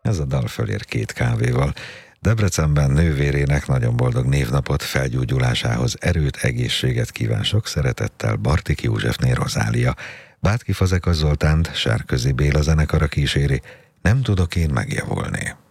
Ez a dal fölér 2 kávéval. Debrecenben nővérének nagyon boldog névnapot, felgyógyulásához erőt, egészséget kíván sok szeretettel Bartik Józsefné Rozália. Bátki Fazekas Zoltánt Sárközi Béla zenekara kíséri, Nem tudok én megjavulni.